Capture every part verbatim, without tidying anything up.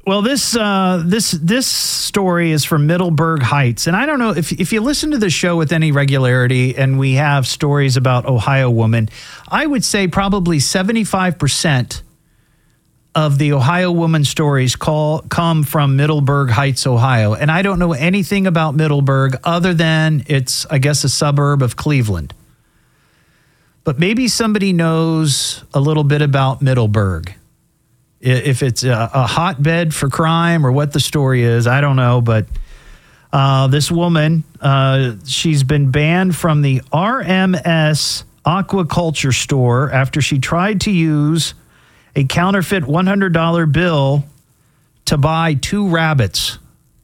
Well, this uh, this this story is from Middleburg Heights, and I don't know if if you listen to the show with any regularity, and we have stories about Ohio women, I would say probably seventy-five percent of the Ohio woman stories call come from Middleburg Heights, Ohio, and I don't know anything about Middleburg other than it's, I guess, a suburb of Cleveland. But maybe somebody knows a little bit about Middleburg. If it's a, a hotbed for crime or what the story is, I don't know. But uh, this woman, uh, she's been banned from the R M S Aquaculture store after she tried to use a counterfeit one hundred dollar bill to buy two rabbits.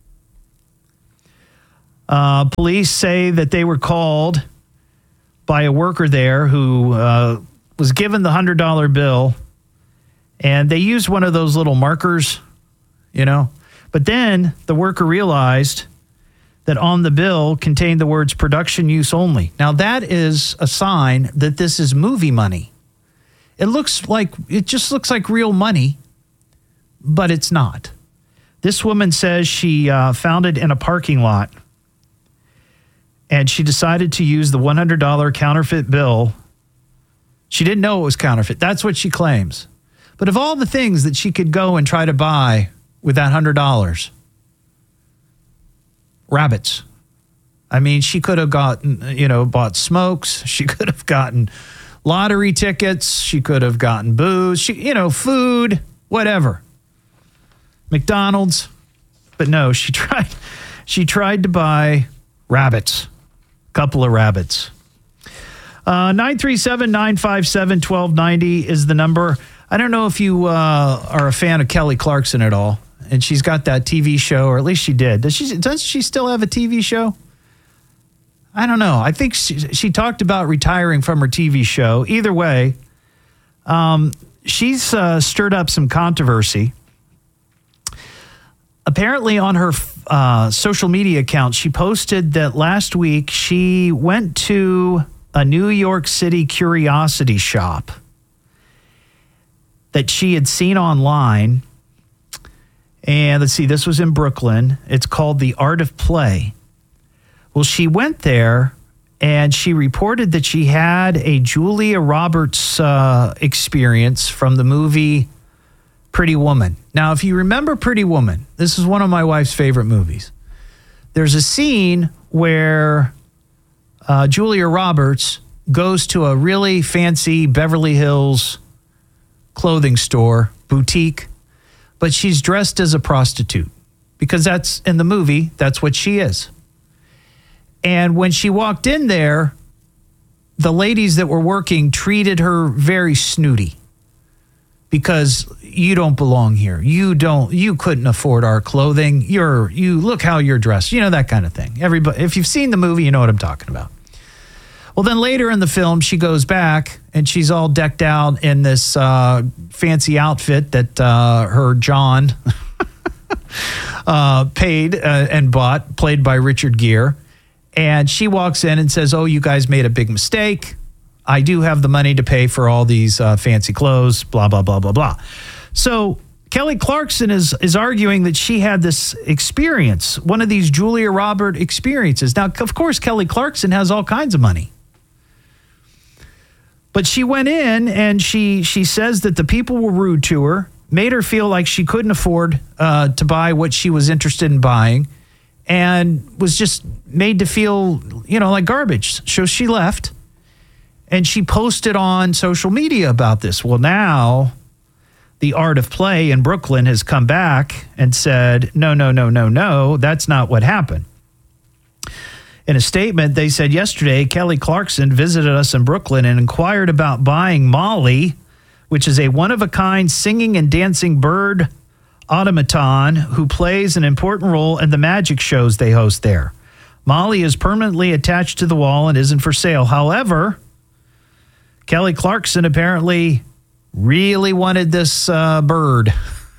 Uh, police say that they were called by a worker there who uh, was given the one hundred dollar bill. And they used one of those little markers, you know. But then the worker realized that on the bill contained the words production use only. Now, that is a sign that this is movie money. It looks like, it just looks like real money, but it's not. This woman says she uh, found it in a parking lot, and she decided to use the one hundred dollar counterfeit bill. She didn't know it was counterfeit. That's what she claims. But of all the things that she could go and try to buy with that one hundred dollars, rabbits. I mean, she could have gotten, you know, bought smokes. She could have gotten lottery tickets. She could have gotten booze, she, you know, food, whatever. McDonald's. But no, she tried, she tried to buy rabbits, a couple of rabbits. Uh, nine three seven, nine five seven, one two nine zero is the number. I don't know if you uh, are a fan of Kelly Clarkson at all, and she's got that T V show, or at least she did. Does she? Does she still have a T V show? I don't know. I think she, she talked about retiring from her T V show. Either way, um, she's uh, stirred up some controversy. Apparently, on her uh, social media account, she posted that last week she went to a New York City curiosity shop that she had seen online. And let's see, this was in Brooklyn. It's called The Art of Play. Well, she went there and she reported that she had a Julia Roberts uh, experience from the movie Pretty Woman. Now, if you remember Pretty Woman, this is one of my wife's favorite movies. There's a scene where uh, Julia Roberts goes to a really fancy Beverly Hills clothing store, boutique, but she's dressed as a prostitute because that's in the movie, that's what she is. And when she walked in there, the ladies that were working treated her very snooty because you don't belong here. You don't, you couldn't afford our clothing. You're, you look how you're dressed, you know, that kind of thing. Everybody, if you've seen the movie, you know what I'm talking about. Well, then later in the film, she goes back and she's all decked out in this uh, fancy outfit that uh, her John uh, paid uh, and bought, played by Richard Gere. And she walks in and says, oh, you guys made a big mistake. I do have the money to pay for all these uh, fancy clothes, blah, blah, blah, blah, blah. So Kelly Clarkson is is arguing that she had this experience, one of these Julia Roberts experiences. Now, of course, Kelly Clarkson has all kinds of money. But she went in and she she says that the people were rude to her, made her feel like she couldn't afford uh, to buy what she was interested in buying, and was just made to feel, you know, like garbage. So she left, and she posted on social media about this. Well, now the Art of Play in Brooklyn has come back and said, no, no, no, no, no, that's not what happened. In a statement, they said yesterday, Kelly Clarkson visited us in Brooklyn and inquired about buying Molly, which is a one-of-a-kind singing and dancing bird automaton who plays an important role in the magic shows they host there. Molly is permanently attached to the wall and isn't for sale. However, Kelly Clarkson apparently really wanted this uh, bird,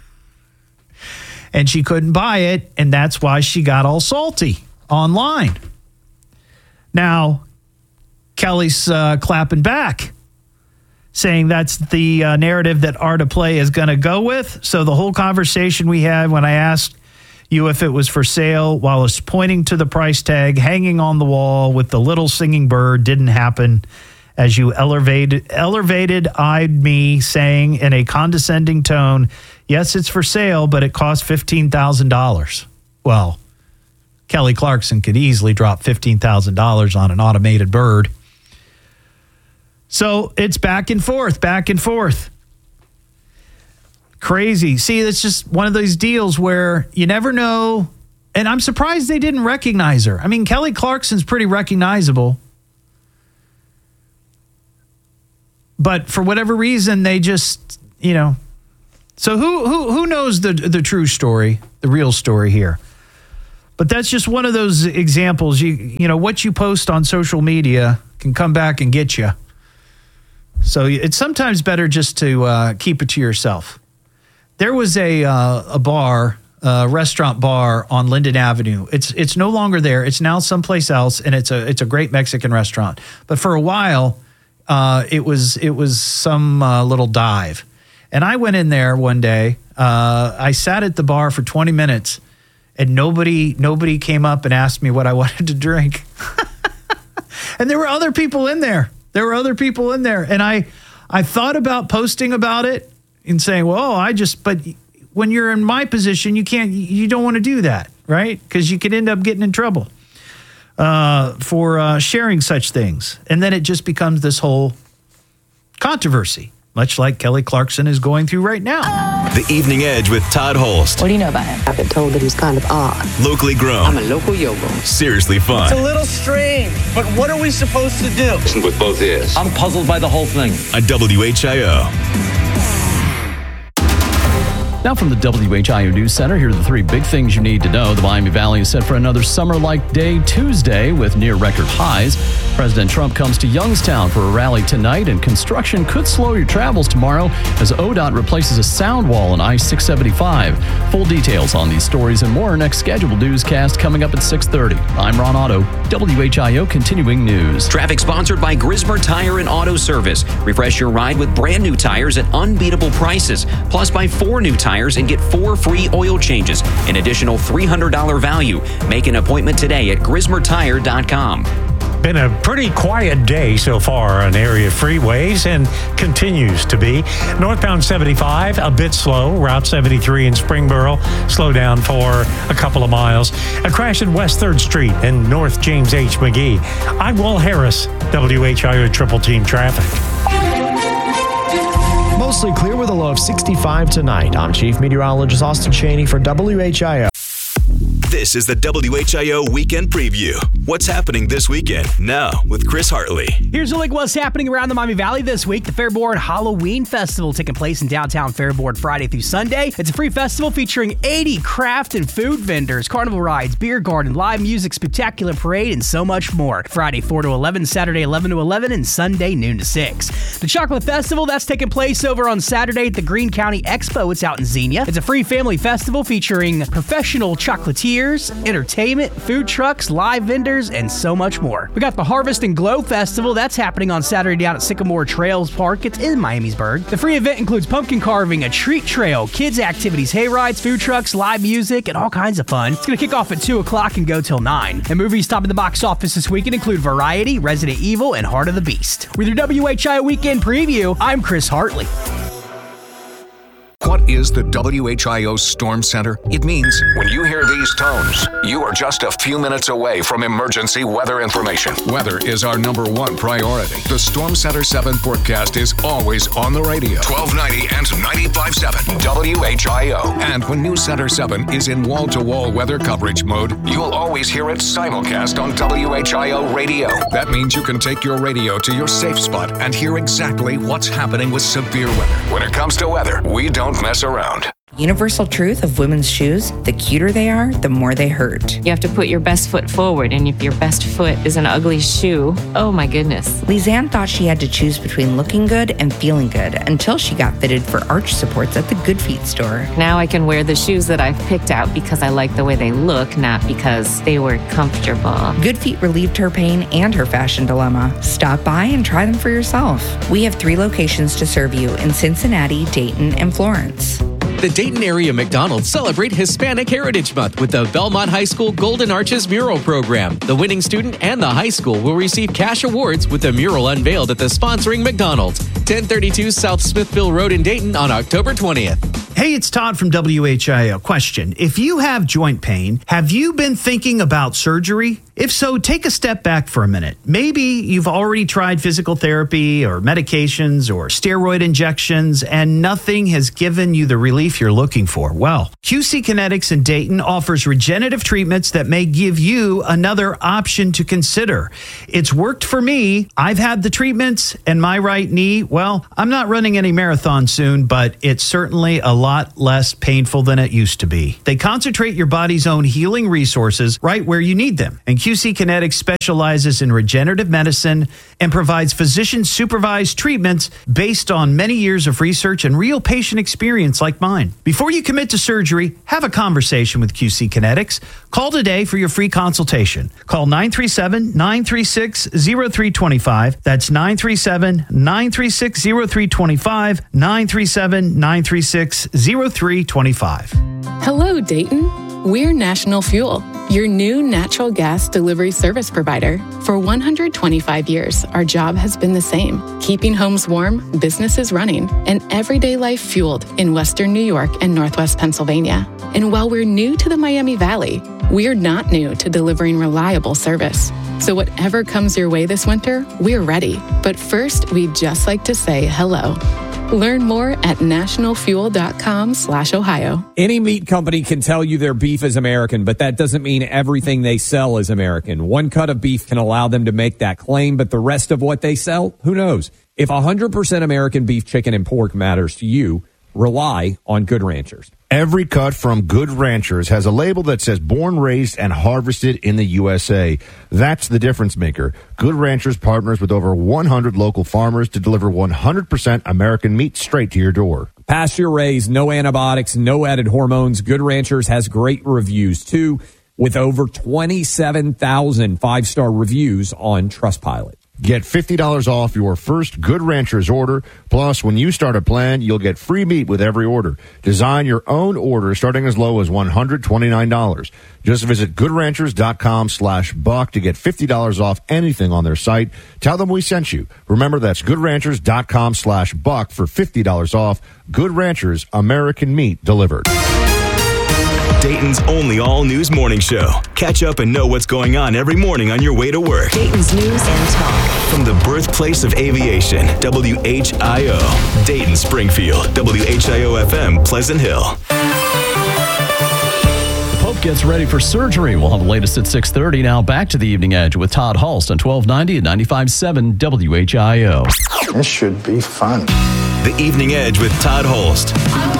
and she couldn't buy it, and that's why she got all salty online. Now, Kelly's uh, clapping back, saying that's the uh, narrative that Art of Play is going to go with. So the whole conversation we had when I asked you if it was for sale while I was pointing to the price tag hanging on the wall with the little singing bird didn't happen, as you elevated, elevated eyed me saying in a condescending tone, yes, it's for sale, but it costs fifteen thousand dollars. Well, Kelly Clarkson could easily drop fifteen thousand dollars on an automated bird. So it's back and forth, back and forth. Crazy. See, it's just one of those deals where you never know. And I'm surprised they didn't recognize her. I mean, Kelly Clarkson's pretty recognizable. But for whatever reason, they just, you know. So who who who knows the the true story, the real story here? But that's just one of those examples. You you know, what you post on social media can come back and get you. So it's sometimes better just to uh, keep it to yourself. There was a uh, a bar, a restaurant bar on Linden Avenue. It's it's no longer there. It's now someplace else, and it's a it's a great Mexican restaurant. But for a while, uh, it was it was some uh, little dive. And I went in there one day. Uh, I sat at the bar for twenty minutes, and nobody nobody came up and asked me what I wanted to drink. And there were other people in there. There were other people in there, and I I thought about posting about it. And saying, well, I just, but when you're in my position, you can't, you don't want to do that, right? Because you could end up getting in trouble uh, for uh, sharing such things. And then it just becomes this whole controversy, much like Kelly Clarkson is going through right now. The Evening Edge with Todd Holst. What do you know about him? I've been told that he's kind of odd. Locally grown. I'm a local yogo. Seriously fun. It's a little strange, but what are we supposed to do? Listen with both ears. I'm puzzled by the whole thing. On W H I O. Now from the W H I O News Center, here are the three big things you need to know. The Miami Valley is set for another summer-like day Tuesday with near-record highs. President Trump comes to Youngstown for a rally tonight, and construction could slow your travels tomorrow as O D O T replaces a sound wall on I six seventy-five. Full details on these stories and more next scheduled newscast coming up at six thirty. I'm Ron Otto, W H I O Continuing News. Traffic sponsored by Grismer Tire and Auto Service. Refresh your ride with brand new tires at unbeatable prices. Plus, buy four new tires and get four free oil changes, an additional three hundred dollars value. Make an appointment today at grismer tire dot com. Been a pretty quiet day so far on area freeways and continues to be. Northbound seventy-five, a bit slow. Route seventy-three in Springboro, slow down for a couple of miles. A crash at West third Street and North James H. McGee. I'm Will Harris, W H I O Triple Team Traffic. Mostly clear with a low of sixty-five tonight. I'm Chief Meteorologist Austin Cheney for W H I O. This is the W H I O Weekend Preview. What's happening this weekend? Now with Chris Hartley. Here's a look at what's happening around the Miami Valley this week. The Fairborn Halloween Festival taking place in downtown Fairborn Friday through Sunday. It's a free festival featuring eighty craft and food vendors, carnival rides, beer garden, live music, spectacular parade, and so much more. Friday four to eleven, Saturday eleven to eleven, and Sunday noon to six. The Chocolate Festival, that's taking place over on Saturday at the Greene County Expo. It's out in Xenia. It's a free family festival featuring professional chocolatiers, entertainment, food trucks, live vendors, and so much more. We got the Harvest and Glow Festival. That's happening on Saturday down at Sycamore Trails Park. It's in Miamisburg. The free event includes pumpkin carving, a treat trail, kids activities, hay rides, food trucks, live music, and all kinds of fun. It's going to kick off at two o'clock and go till nine. And movies topping the box office this weekend include Variety, Resident Evil, and Heart of the Beast. With your W H I O Weekend Preview, I'm Chris Hartley. What is the W H I O Storm Center? It means when you hear these tones, you are just a few minutes away from emergency weather information. Weather is our number one priority. The Storm Center seven forecast is always on the radio. twelve ninety and ninety-five point seven W H I O. And when News Center seven is in wall-to-wall weather coverage mode, you'll always hear it simulcast on W H I O radio. That means you can take your radio to your safe spot and hear exactly what's happening with severe weather. When it comes to weather, we don't mess around. Universal truth of women's shoes, the cuter they are, the more they hurt. You have to put your best foot forward, and if your best foot is an ugly shoe, oh my goodness. Lisanne thought she had to choose between looking good and feeling good until she got fitted for arch supports at the Good Feet store. Now I can wear the shoes that I've picked out because I like the way they look, not because they were comfortable. Good Feet relieved her pain and her fashion dilemma. Stop by and try them for yourself. We have three locations to serve you in Cincinnati, Dayton, and Florence. The Dayton area McDonald's celebrate Hispanic Heritage Month with the Belmont High School Golden Arches Mural Program. The winning student and the high school will receive cash awards with the mural unveiled at the sponsoring McDonald's, ten thirty-two South Smithville Road in Dayton on October twentieth. Hey, it's Todd from W H I O. Question: if you have joint pain, have you been thinking about surgery? If so, take a step back for a minute. Maybe you've already tried physical therapy or medications or steroid injections and nothing has given you the relief you're looking for. Well, Q C Kinetics in Dayton offers regenerative treatments that may give you another option to consider. It's worked for me. I've had the treatments, and my right knee, well, I'm not running any marathons soon, but it's certainly a lot less painful than it used to be. They concentrate your body's own healing resources right where you need them. And Q C Kinetics specializes in regenerative medicine and provides physician-supervised treatments based on many years of research and real patient experience like mine. Before you commit to surgery, have a conversation with Q C Kinetics. Call today for your free consultation. Call nine three seven, nine three six, zero three two five. That's nine three seven, nine three six, zero three two five, nine three seven, nine three six, zero three two five. Hello, Dayton. We're National Fuel, your new natural gas delivery service provider. For one hundred twenty-five years, our job has been the same: keeping homes warm, businesses running, and everyday life fueled in Western New York and Northwest Pennsylvania. And while we're new to the Miami Valley, we're not new to delivering reliable service. So whatever comes your way this winter, we're ready. But first, we'd just like to say hello. Learn more at nationalfuel.com slash Ohio. Any meat company can tell you their beef is American, but that doesn't mean everything they sell is American. One cut of beef can allow them to make that claim, but the rest of what they sell, who knows? If one hundred percent American beef, chicken, and pork matters to you, rely on Good Ranchers. Every cut from Good Ranchers has a label that says born, raised, and harvested in the U S A. That's the difference maker. Good Ranchers partners with over one hundred local farmers to deliver one hundred percent American meat straight to your door. Pasture raised, no antibiotics, no added hormones. Good Ranchers has great reviews, too, with over twenty-seven thousand five-star reviews on Trustpilot. Get fifty dollars off your first Good Ranchers order. Plus, when you start a plan, you'll get free meat with every order. Design your own order starting as low as one hundred twenty-nine dollars. Just visit goodranchers.com slash buck to get fifty dollars off anything on their site. Tell them we sent you. Remember, that's goodranchers.com slash buck for fifty dollars off. Good Ranchers, American meat delivered. Dayton's only all-news morning show. Catch up and know what's going on every morning on your way to work. Dayton's News and Talk. From the birthplace of aviation, W H I O. Dayton, Springfield, W H I O F M, Pleasant Hill. The Pope gets ready for surgery. We'll have the latest at six thirty. Now back to the Evening Edge with Todd Hulst on twelve ninety and ninety-five point seven W H I O. This should be fun. The Evening Edge with Todd Hulst.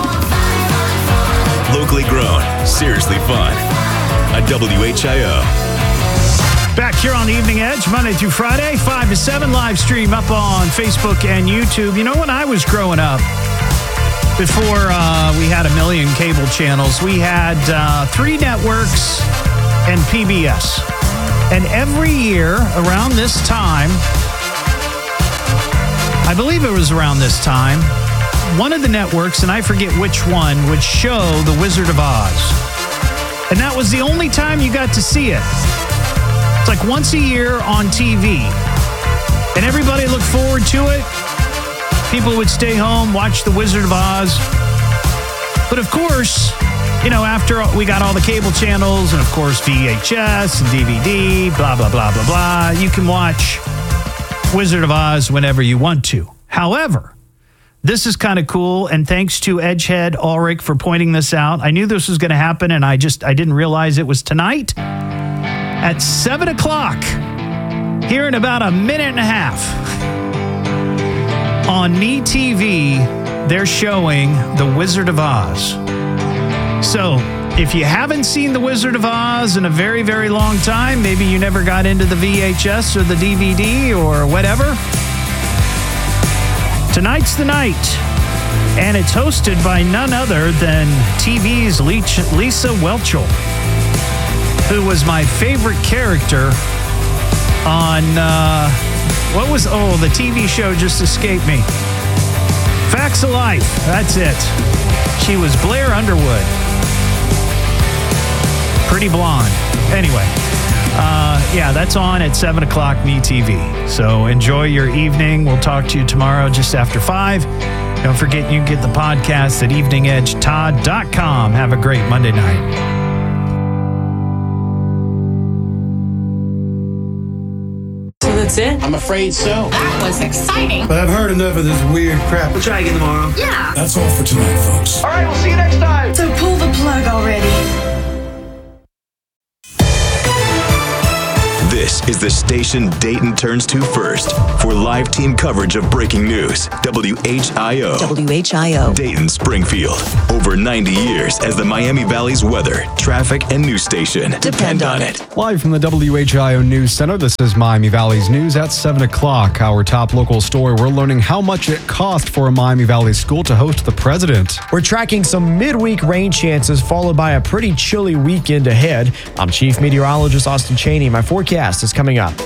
Locally grown, seriously fun. On W H I O. Back here on the Evening Edge, Monday through Friday, five to seven, live stream up on Facebook and YouTube. You know, when I was growing up, before uh, we had a million cable channels, we had uh, three networks and P B S. And every year around this time, I believe it was around this time, one of the networks, and I forget which one, would show The Wizard of Oz. And that was the only time you got to see it. It's like once a year on T V. And everybody looked forward to it. People would stay home, watch The Wizard of Oz. But of course, you know, after we got all the cable channels and, of course, V H S and D V D, blah, blah, blah, blah, blah, you can watch Wizard of Oz whenever you want to. However, this is kind of cool, and thanks to Edgehead Ulrich for pointing this out. I knew this was going to happen, and I just I didn't realize it was tonight at seven o'clock, here in about a minute and a half. On N E T V, they're showing The Wizard of Oz. So, if you haven't seen The Wizard of Oz in a very, very long time, maybe you never got into the V H S or the D V D or whatever, tonight's the night. And it's hosted by none other than T V's Lisa Whelchel, who was my favorite character on, uh, what was, oh, the T V show just escaped me. Facts of Life, that's it. She was Blair Underwood. Pretty blonde. Anyway, uh, yeah, that's on at seven o'clock M E T V. So enjoy your evening. We'll talk to you tomorrow just after five. Don't forget you can get the podcast at evening edge todd dot com. Have a great Monday night. So that's it? I'm afraid so. That was exciting. But I've heard enough of this weird crap. We'll try again tomorrow. Yeah. That's all for tonight, folks. All right, we'll see you next time. So pull the plug already. This is the station Dayton turns to first for live team coverage of breaking news. W H I O. W H I O. Dayton, Springfield. Over ninety years as the Miami Valley's weather, traffic, and news station. Depend on it. Live from the W H I O News Center, this is Miami Valley's news at seven o'clock. Our top local story, we're learning how much it cost for a Miami Valley school to host the president. We're tracking some midweek rain chances, followed by a pretty chilly weekend ahead. I'm Chief Meteorologist Austin Cheney. My forecast is coming up.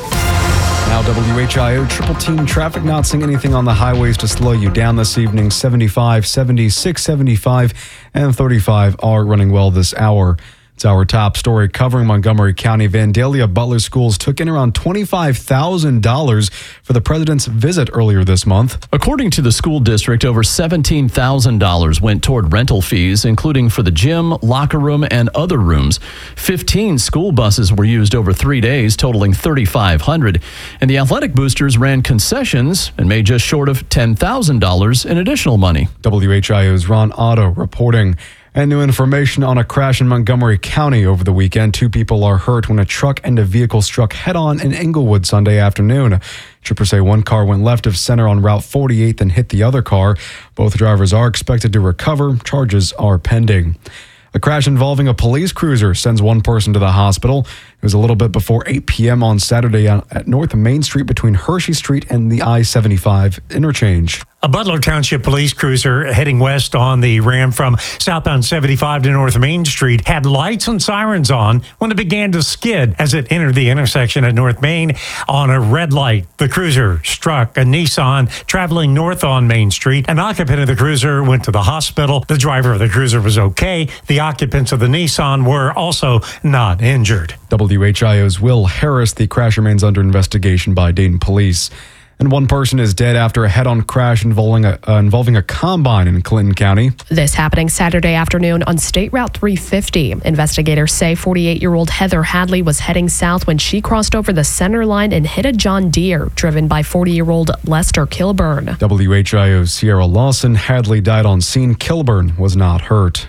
Now W H I O triple team traffic, not seeing anything on the highways to slow you down this evening. seventy-five, seventy-six, seventy-five, and thirty-five are running well this hour. It's our top story covering Montgomery County. Vandalia Butler Schools took in around twenty-five thousand dollars for the president's visit earlier this month. According to the school district, over seventeen thousand dollars went toward rental fees, including for the gym, locker room, and other rooms. fifteen school buses were used over three days, totaling thirty-five hundred dollars. And the athletic boosters ran concessions and made just short of ten thousand dollars in additional money. W H I O's Ron Otto reporting. And new information on a crash in Montgomery County over the weekend. Two people are hurt when a truck and a vehicle struck head-on in Englewood Sunday afternoon. Troopers say one car went left of center on Route forty-eight and hit the other car. Both drivers are expected to recover. Charges are pending. A crash involving a police cruiser sends one person to the hospital. It was a little bit before eight p.m. on Saturday at North Main Street between Hershey Street and the I seventy-five interchange. A Butler Township police cruiser heading west on the Ram from southbound seventy-five to North Main Street had lights and sirens on when it began to skid as it entered the intersection at North Main on a red light. The cruiser struck a Nissan traveling north on Main Street. An occupant of the cruiser went to the hospital. The driver of the cruiser was okay. The occupants of the Nissan were also not injured. W H I O's Will Harris. The crash remains under investigation by Dayton police. And one person is dead after a head-on crash involving a, uh, involving a combine in Clinton County. This happening Saturday afternoon on State Route three fifty. Investigators say forty-eight-year-old Heather Hadley was heading south when she crossed over the center line and hit a John Deere driven by forty-year-old Lester Kilburn. W H I O's Sierra Lawson. Hadley died on scene. Kilburn was not hurt.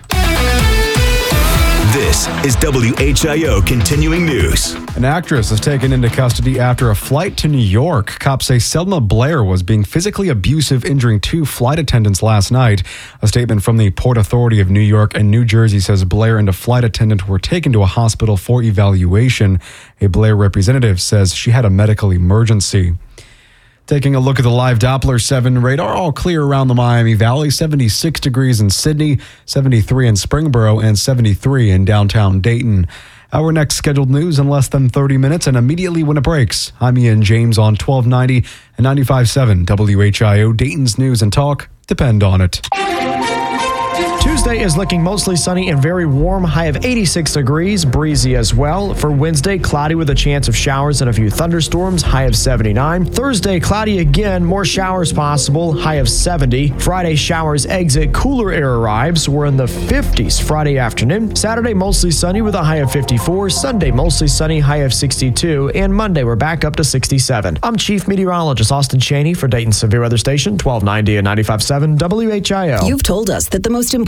This is W H I O Continuing News. An actress is taken into custody after a flight to New York. Cops say Selma Blair was being physically abusive, injuring two flight attendants last night. A statement from the Port Authority of New York and New Jersey says Blair and a flight attendant were taken to a hospital for evaluation. A Blair representative says she had a medical emergency. Taking a look at the live Doppler seven radar, all clear around the Miami Valley, seventy-six degrees in Sydney, seventy-three in Springboro, and seventy-three in downtown Dayton. Our next scheduled news in less than thirty minutes and immediately when it breaks. I'm Ian James on twelve ninety and ninety-five point seven W H I O. Dayton's news and talk depend on it. Tuesday is looking mostly sunny and very warm, high of eighty-six degrees, breezy as well. For Wednesday, cloudy with a chance of showers and a few thunderstorms, high of seventy-nine. Thursday, cloudy again, more showers possible, high of seventy. Friday, showers exit, cooler air arrives. We're in the fifties Friday afternoon. Saturday, mostly sunny with a high of fifty-four. Sunday, mostly sunny, high of sixty-two. And Monday, we're back up to sixty-seven. I'm Chief Meteorologist Austin Cheney for Dayton Severe Weather Station, twelve ninety and ninety-five point seven W H I O. You've told us that the most important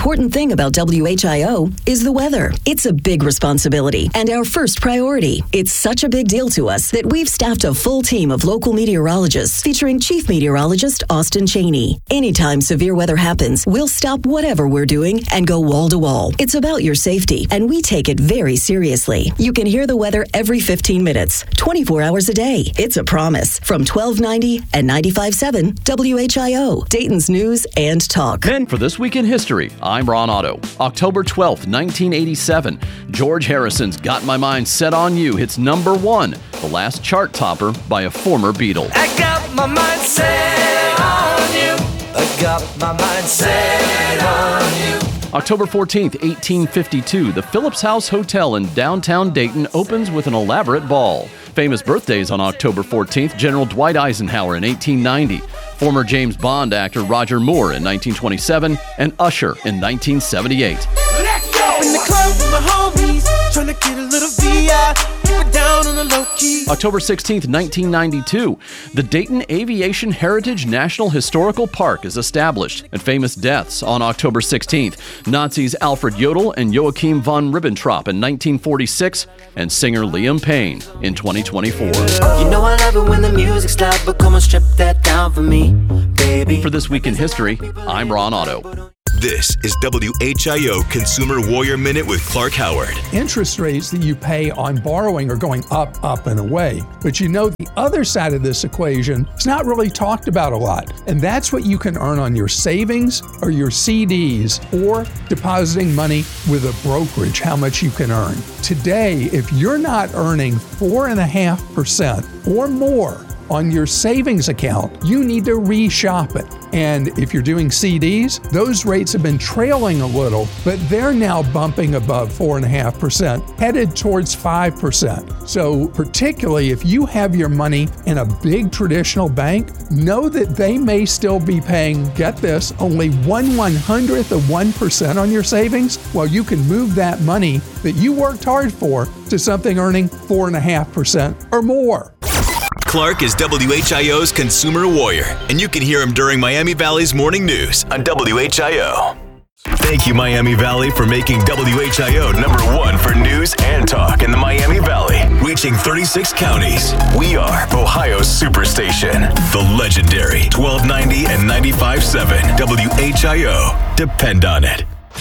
important thing about W H I O is the weather. It's a big responsibility and our first priority. It's such a big deal to us that we've staffed a full team of local meteorologists featuring Chief Meteorologist Austin Cheney. Anytime severe weather happens, we'll stop whatever we're doing and go wall to wall. It's about your safety, and we take it very seriously. You can hear the weather every fifteen minutes, twenty-four hours a day. It's a promise. From twelve ninety and ninety-five point seven W H I O, Dayton's News and Talk. Then for This Week in History, I'm Ron Otto. October twelfth, nineteen eighty-seven, George Harrison's Got My Mind Set on You hits number one, the last chart topper by a former Beatle. I got my mind set on you. I got my mind set on you. October fourteenth, eighteen fifty-two, the Phillips House Hotel in downtown Dayton opens with an elaborate ball. Famous birthdays on October fourteenth, General Dwight Eisenhower in eighteen ninety, former James Bond actor Roger Moore in nineteen twenty-seven, and Usher in nineteen seventy-eight. Let's go! In the club with my homies, trying to get a little V I, keep it down on the low key. October sixteenth, nineteen ninety-two, the Dayton Aviation Heritage National Historical Park is established. And famous deaths on October sixteenth, Nazis Alfred Jodl and Joachim von Ribbentrop in nineteen forty-six, and singer Liam Payne in twenty twenty-four. You know I love it when the music's loud, but come on, strip that down for me, baby. For This Week in History, I'm Ron Otto. This is W H I O Consumer Warrior Minute with Clark Howard. Interest rates that you pay on borrowing are going up, up, and away. But you know, the other side of this equation is not really talked about a lot. And that's what you can earn on your savings or your C Ds or depositing money with a brokerage, how much you can earn. Today, if you're not earning four point five percent or more on your savings account, you need to reshop it. And if you're doing C Ds, those rates have been trailing a little, but they're now bumping above four point five percent, headed towards five percent. So particularly if you have your money in a big traditional bank, know that they may still be paying, get this, only one one hundredth of one percent on your savings, while you can move that money that you worked hard for to something earning four point five percent or more. Clark is W H I O's Consumer Warrior, and you can hear him during Miami Valley's Morning News on W H I O. Thank you, Miami Valley, for making W H I O number one for news and talk in the Miami Valley, reaching thirty-six counties. We are Ohio's Superstation, the legendary twelve ninety and ninety-five point seven W H I O. Depend on it.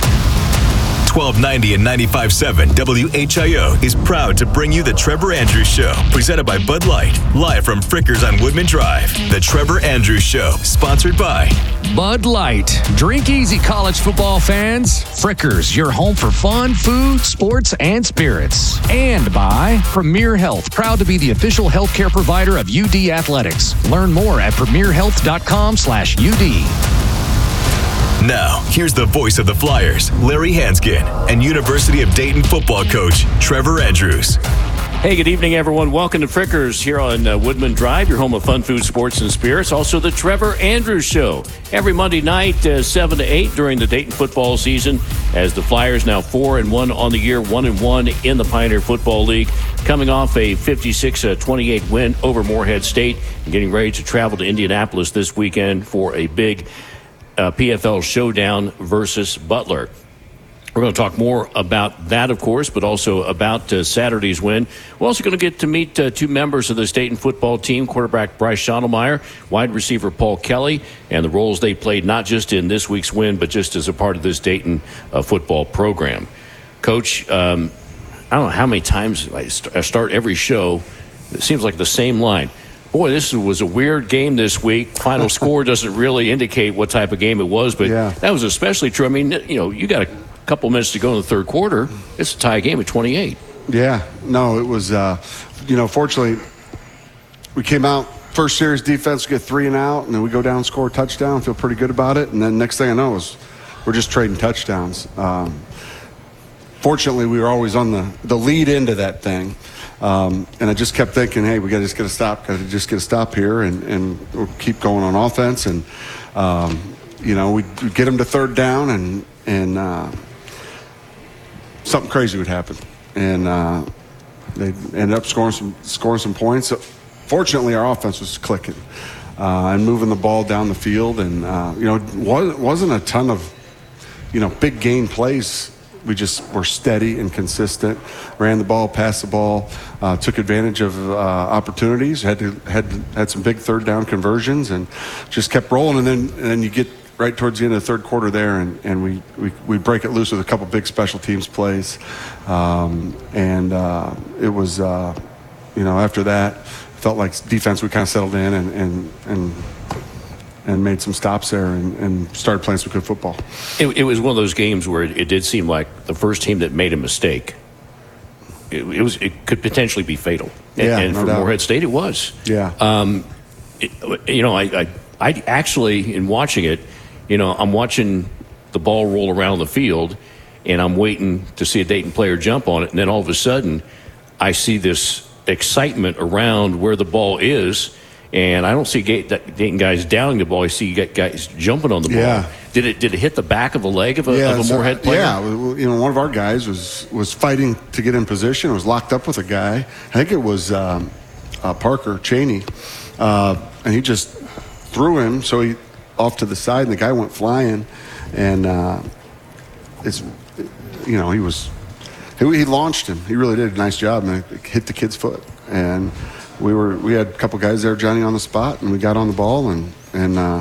twelve ninety and ninety-five point seven W H I O is proud to bring you the Trevor Andrews Show, presented by Bud Light, live from Frickers on Woodman Drive. The Trevor Andrews Show, sponsored by Bud Light. Drink easy, college football fans. Frickers, your home for fun, food, sports, and spirits. And by Premier Health, proud to be the official healthcare provider of U D Athletics. Learn more at premier health dot com slash U D. Now, here's the voice of the Flyers, Larry Hanskin, and University of Dayton football coach, Trevor Andrews. Hey, good evening, everyone. Welcome to Frickers here on uh, Woodman Drive, your home of fun, food, sports, and spirits. Also, the Trevor Andrews Show every Monday night, uh, seven to eight during the Dayton football season, as the Flyers now four and one on the year, one and one in the Pioneer Football League, coming off a fifty-six twenty-eight win over Morehead State and getting ready to travel to Indianapolis this weekend for a big Uh, P F L showdown versus Butler. We're going to talk more about that, of course, but also about uh, Saturday's win. We're also going to get to meet uh, two members of the Dayton football team, quarterback Bryce Schottelmeyer, wide receiver Paul Kelly, and the roles they played not just in this week's win, but just as a part of this Dayton uh, football program. Coach, um, I don't know how many times I, st- I start every show. It seems like the same line. Boy, this was a weird game this week. Final score doesn't really indicate what type of game it was, but yeah. That was especially true. I mean, you know, you got a couple minutes to go in the third quarter. It's a tie game at twenty-eight. Yeah, no, it was, uh, you know, fortunately, we came out, first series defense, get three and out, and then we go down, score a touchdown, feel pretty good about it. And then next thing I know is we're just trading touchdowns. Um, fortunately, we were always on the, the lead into that thing. Um, and I just kept thinking, hey, we got to just get a stop, got to just get a stop here, and, and we'll keep going on offense. And, um, you know, we'd, we'd get them to third down, and, and uh, something crazy would happen. And uh, they ended up scoring some scoring some points. Fortunately, our offense was clicking uh, and moving the ball down the field. And, uh, you know, it wasn't a ton of, you know, big gain plays. We just were steady and consistent, ran the ball, passed the ball, uh, took advantage of uh, opportunities, had to, had had some big third down conversions, and just kept rolling. And then and then you get right towards the end of the third quarter there, and, and we, we, we break it loose with a couple big special teams plays. Um, and uh, it was, uh, you know, after that, felt like defense, we kind of settled in and and and, and made some stops there and, and started playing some good football. It, it was one of those games where it, it did seem like the first team that made a mistake, it, it was it could potentially be fatal. And, Yeah, and no for doubt. Morehead State, it was. Yeah. Um, it, you know, I, I, I actually, in watching it, you know, I'm watching the ball roll around the field, and I'm waiting to see a Dayton player jump on it, and then all of a sudden, I see this excitement around where the ball is, and I don't see Dayton guys downing the ball. I see guys jumping on the ball. Yeah. Did it did it hit the back of the leg of a, Yeah, of a so- Morehead player? Yeah, well, you know, one of our guys was was fighting to get in position. Was locked up with a guy. I think it was um, uh, Parker Cheney, uh, and he just threw him. So he off to the side, and the guy went flying, and uh, it's you know he was he, he launched him. He really did a nice job, and it hit the kid's foot. And we were we had a couple guys there, Johnny, on the spot, and we got on the ball and and uh,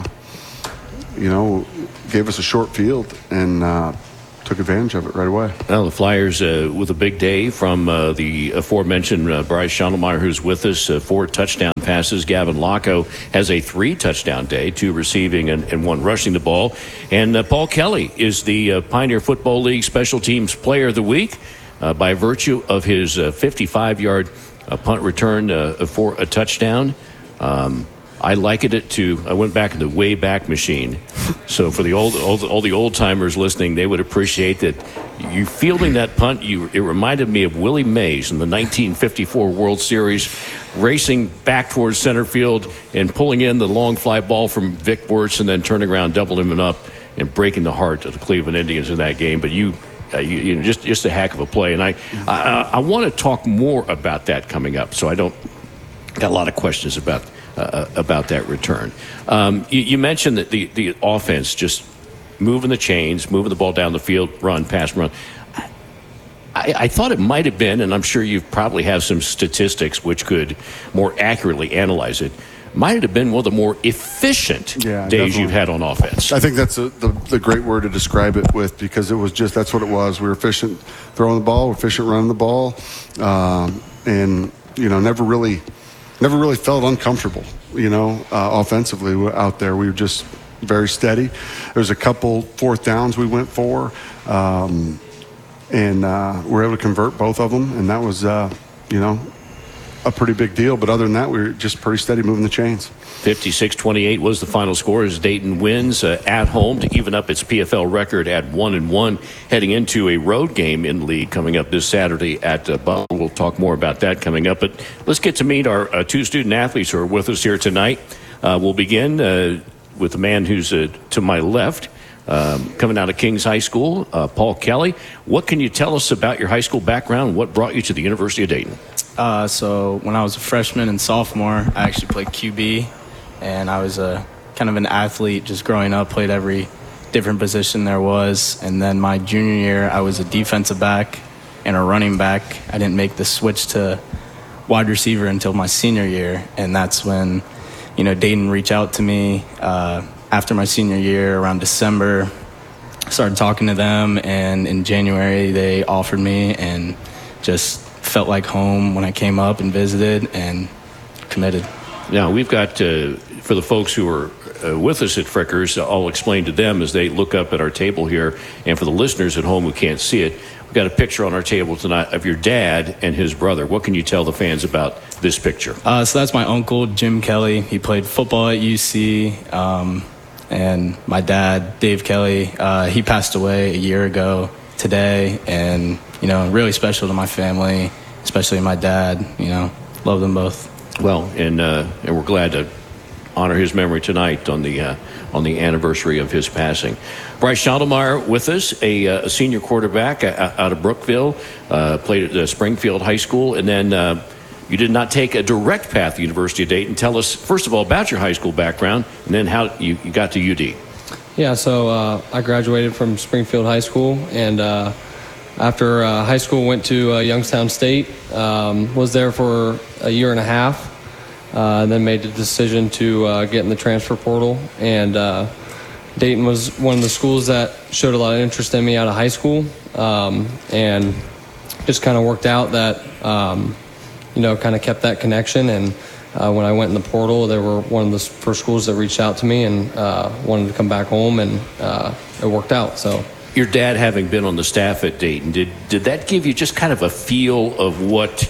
you know gave us a short field and uh, took advantage of it right away. Well, the Flyers uh, with a big day from uh, the aforementioned uh, Bryce Schondelmeyer, who's with us, uh, four touchdown passes. Gavin Locko has a three-touchdown day, two receiving and, and one rushing the ball. And uh, Paul Kelly is the uh, Pioneer Football League Special Teams Player of the Week uh, by virtue of his uh, fifty-five-yard uh, punt return uh, for a touchdown. Um, I likened it to, I went back in the way back machine. So for the old, all the, all the old timers listening, they would appreciate that you fielding that punt. You, it reminded me of Willie Mays in the nineteen fifty-four World Series, racing back towards center field and pulling in the long fly ball from Vic Wertz and then turning around, doubling him up and breaking the heart of the Cleveland Indians in that game. But you, uh, you, you know, just, just a heck of a play. And I, I, I want to talk more about that coming up. So I don't, got a lot of questions about Uh, about that return. Um, you, you mentioned that the, the offense just moving the chains, moving the ball down the field, run, pass, run. I, I thought it might have been, and I'm sure you probably have some statistics which could more accurately analyze it, might have been one of the more efficient Yeah, days definitely. you've had on offense. I think that's a, the, the great word to describe it with, because it was just, that's what it was. We were efficient throwing the ball, efficient running the ball, um, and, you know, never really, never really felt uncomfortable, you know, uh, offensively out there. We were just very steady. There was a couple fourth downs we went for, um, and uh, we were able to convert both of them, and that was, uh, you know, a pretty big deal. But other than that, we were just pretty steady moving the chains. fifty-six twenty-eight was the final score as Dayton wins uh, at home to even up its P F L record at one and one, heading into a road game in the league coming up this Saturday at uh, Butler. We'll talk more about that coming up. But let's get to meet our uh, two student athletes who are with us here tonight. Uh, we'll begin uh, with the man who's uh, to my left, um, coming out of Kings High School, uh, Paul Kelly. What can you tell us about your high school background? What brought you to the University of Dayton? Uh, so when I was a freshman and sophomore, I actually played Q B, and I was a kind of an athlete just growing up, played every different position there was. And then my junior year, I was a defensive back and a running back. I didn't make the switch to wide receiver until my senior year, and that's when, you know, Dayton reached out to me uh, after my senior year around December. Started talking to them, and in January they offered me, and just felt like home when I came up and visited and committed. Now, we've got, uh, for the folks who are uh, with us at Frickers, I'll explain to them as they look up at our table here, and for the listeners at home who can't see it, we've got a picture on our table tonight of your dad and his brother. What can you tell the fans about this picture? Uh, so that's my uncle, Jim Kelly. He played football at U C. Um, and my dad, Dave Kelly, uh, he passed away a year ago today, and, you know, really special to my family, especially my dad. You know, love them both. Well, and uh, and we're glad to honor his memory tonight on the uh, on the anniversary of his passing. Bryce Schondelmeyer with us, a, a senior quarterback out of Brookville, uh, played at uh, Springfield High School, and then uh, you did not take a direct path to the University of Dayton. Tell us, first of all, about your high school background, and then how you, you got to U D. Yeah, so uh, I graduated from Springfield High School, and uh, after uh, high school went to uh, Youngstown State, um, was there for a year and a half, uh, and then made the decision to uh, get in the transfer portal. And uh, Dayton was one of the schools that showed a lot of interest in me out of high school, um, and just kind of worked out that, um, you know, kind of kept that connection. And Uh, when I went in the portal, they were one of the first schools that reached out to me and uh, wanted to come back home, and uh, it worked out. So, your dad having been on the staff at Dayton, did did that give you just kind of a feel of what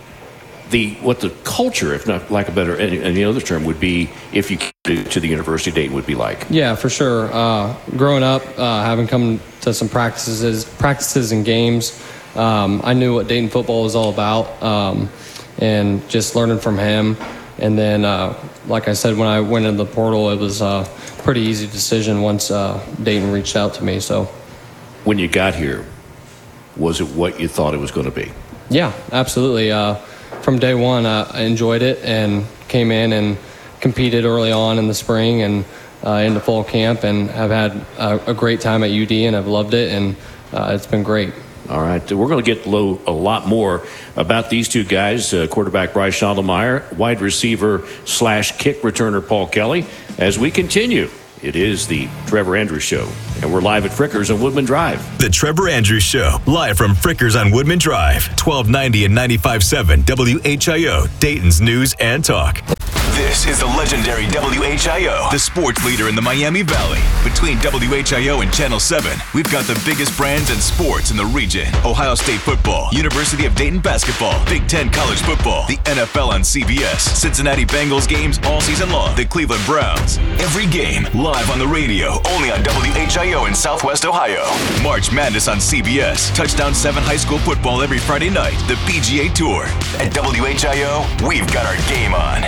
the what the culture, if not lack of better any, any other term, would be if you came to the University of Dayton would be like? Yeah, for sure. Uh, growing up, uh, having come to some practices, practices and games, um, I knew what Dayton football was all about. Um, and just learning from him. And then, uh, like I said, when I went in the portal, it was a pretty easy decision once uh, Dayton reached out to me. So, when you got here, was it what you thought it was going to be? Yeah, absolutely. Uh, from day one, uh, I enjoyed it and came in and competed early on in the spring and uh, into fall camp, and have had a, a great time at U D, and I've loved it, and uh, it's been great. All right, we're going to get low a lot more about these two guys, uh, quarterback Bryce Schottelmeyer, wide receiver slash kick returner Paul Kelly, as we continue. It is the Trevor Andrews Show, and we're live at Frickers on Woodman Drive. The Trevor Andrews Show, live from Frickers on Woodman Drive, twelve ninety and ninety-five point seven W H I O, Dayton's News and Talk. This is the legendary W H I O, the sports leader in the Miami Valley. Between W H I O and Channel seven, we've got the biggest brands and sports in the region. Ohio State football, University of Dayton basketball, Big Ten college football, the N F L on C B S, Cincinnati Bengals games all season long, the Cleveland Browns. Every game live on the radio, only on W H I O in Southwest Ohio. March Madness on C B S, Touchdown seven high school football every Friday night, the P G A Tour. At W H I O, we've got our game on.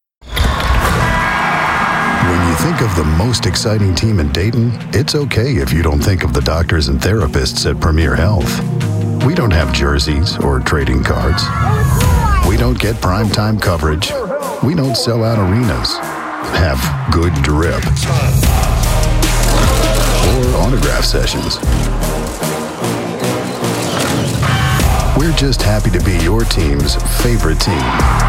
When you think of the most exciting team in Dayton, it's okay if you don't think of the doctors and therapists at Premier Health. We don't have jerseys or trading cards. We don't get primetime coverage. We don't sell out arenas, have good drip, or autograph sessions. We're just happy to be your team's favorite team.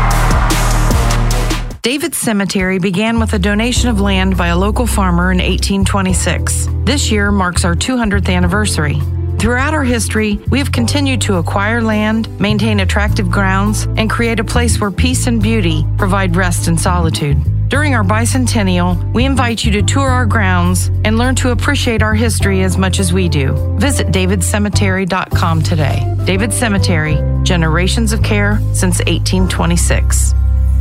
David's Cemetery began with a donation of land by a local farmer in eighteen twenty-six. This year marks our two hundredth anniversary. Throughout our history, we have continued to acquire land, maintain attractive grounds, and create a place where peace and beauty provide rest and solitude. During our bicentennial, we invite you to tour our grounds and learn to appreciate our history as much as we do. Visit david cemetery dot com today. David Cemetery, generations of care since eighteen twenty-six.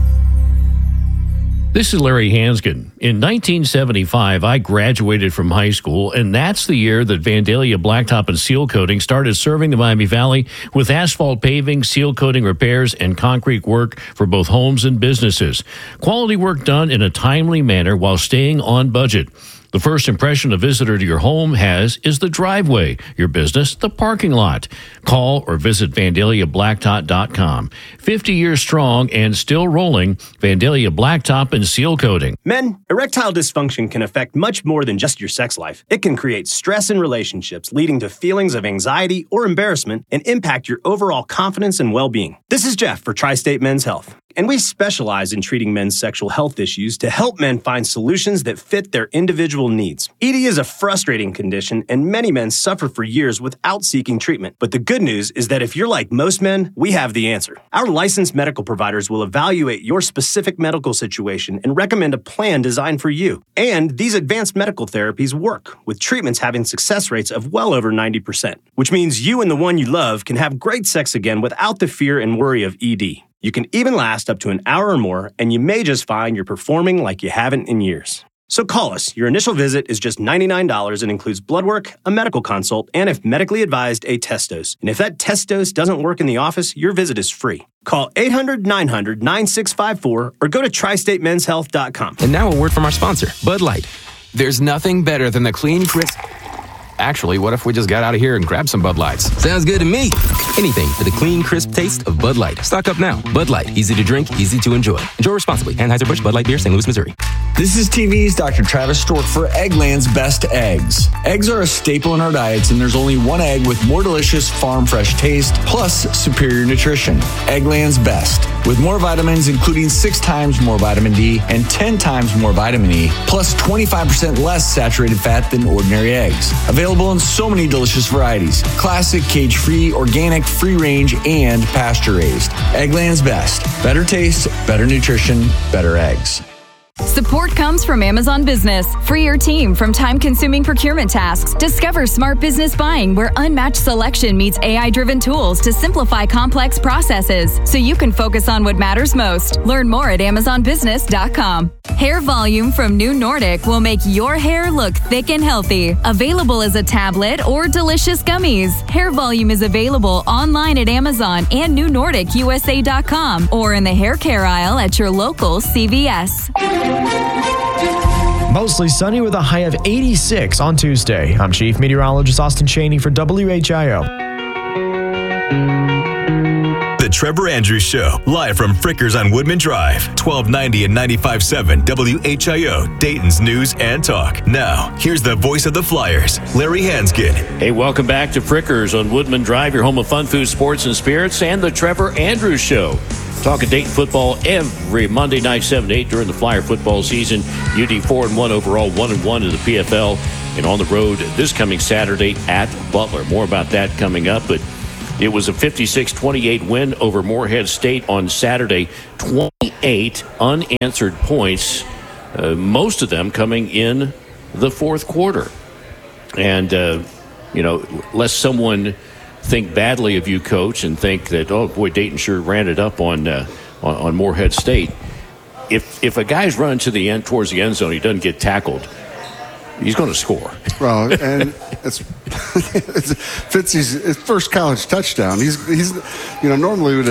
This is Larry Hansgen. In nineteen seventy-five, I graduated from high school, and that's the year that Vandalia Blacktop and Seal Coating started serving the Miami Valley with asphalt paving, seal coating repairs, and concrete work for both homes and businesses. Quality work done in a timely manner while staying on budget. The first impression a visitor to your home has is the driveway, your business, the parking lot. Call or visit vandalia blacktop dot com. fifty years strong and still rolling, Vandalia Blacktop and Seal Coating. Men, erectile dysfunction can affect much more than just your sex life. It can create stress in relationships, leading to feelings of anxiety or embarrassment, and impact your overall confidence and well-being. This is Jeff for Tri-State Men's Health, and we specialize in treating men's sexual health issues to help men find solutions that fit their individual needs. E D is a frustrating condition, and many men suffer for years without seeking treatment. But the good news is that if you're like most men, we have the answer. Our licensed medical providers will evaluate your specific medical situation and recommend a plan designed for you. And these advanced medical therapies work, with treatments having success rates of well over ninety percent, which means you and the one you love can have great sex again without the fear and worry of E D. You can even last up to an hour or more, and you may just find you're performing like you haven't in years. So call us. Your initial visit is just ninety-nine dollars and includes blood work, a medical consult, and if medically advised, a test dose. And if that test dose doesn't work in the office, your visit is free. Call eight hundred, nine hundred, nine six five four or go to tri state men's health dot com. And now a word from our sponsor, Bud Light. There's nothing better than the clean, crisp... Actually, what if we just got out of here and grabbed some Bud Lights? Sounds good to me. Anything for the clean, crisp taste of Bud Light. Stock up now. Bud Light. Easy to drink, easy to enjoy. Enjoy responsibly. Anheuser-Busch Bud Light Beer, Saint Louis, Missouri. This is T V's Doctor Travis Stork for Eggland's Best Eggs. Eggs are a staple in our diets, and there's only one egg with more delicious farm fresh taste plus superior nutrition. Eggland's Best, with more vitamins, including six times more vitamin D and ten times more vitamin E, plus twenty-five percent less saturated fat than ordinary eggs. Available in so many delicious varieties: classic, cage-free, organic, free-range, and pasture-raised. Eggland's Best. Better taste, better nutrition, better eggs. Support comes from Amazon Business. Free your team from time-consuming procurement tasks. Discover smart business buying where unmatched selection meets A I-driven tools to simplify complex processes so you can focus on what matters most. Learn more at amazon business dot com. Hair Volume from New Nordic will make your hair look thick and healthy. Available as a tablet or delicious gummies. Hair Volume is available online at Amazon and new nordic u s a dot com or in the hair care aisle at your local C V S. Mostly sunny with a high of eighty-six on Tuesday. I'm Chief Meteorologist Austin Cheney for W H I O. The Trevor Andrews Show, live from Frickers on Woodman Drive, twelve ninety and ninety-five point seven W H I O, Dayton's News and Talk. Now, here's the voice of the Flyers, Larry Hanskin. Hey, welcome back to Frickers on Woodman Drive, your home of fun, food, sports, and spirits, and the Trevor Andrews Show. Talking Dayton football every Monday night, seven to eight during the Flyer football season. U D four and one overall, one and one in the P F L, and on the road this coming Saturday at Butler. More about that coming up, but it was a fifty-six twenty-eight win over Morehead State on Saturday. twenty-eight unanswered points, uh, most of them coming in the fourth quarter. And, uh, you know, lest someone think badly of you, Coach, and think that, oh, boy, Dayton sure ran it up on uh, on, on Morehead State. If if a guy's running to the end, towards the end zone, he doesn't get tackled, he's going to score. Well, and it's, it's Fitzy's his first college touchdown. He's he's you know normally with